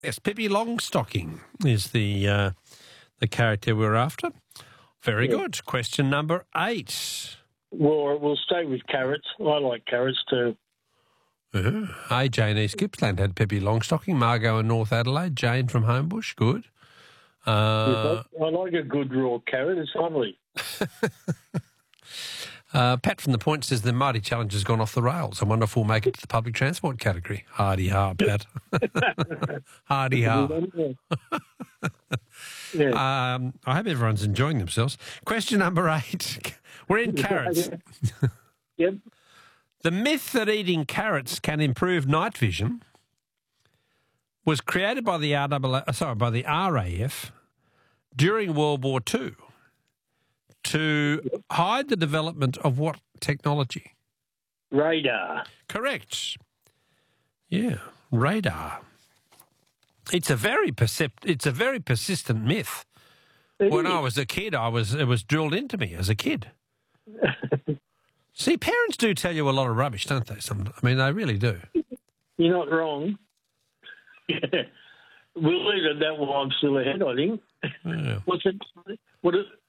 Yes, Pippi Longstocking is the character we're after. Very good. Question number 8. Well, we'll stay with carrots. I like carrots too. AJ in East Gippsland had Pippi Longstocking. Margot in North Adelaide. Jane from Homebush. Good. I like a good raw carrot. It's lovely. Pat from the Point says the Mighty Challenge has gone off the rails. I wonder if we'll make it to the public transport category. Hardy ha, Pat. Hardy ha. Yeah. I hope everyone's enjoying themselves. Question number 8. We're in carrots. Yep. The myth that eating carrots can improve night vision was created by the RAF during World War II to hide the development of what technology? Radar. Correct. Yeah, radar. It's a very persistent myth. When I was a kid, it was drilled into me as a kid. See, parents do tell you a lot of rubbish, don't they? I mean, they really do. You're not wrong. We'll leave it at that while I'm still ahead, I think. Yeah. What's it?